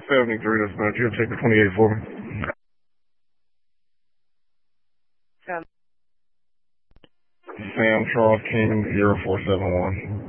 73, that's not you. Take the 28 for me. Sam Charles King 0471.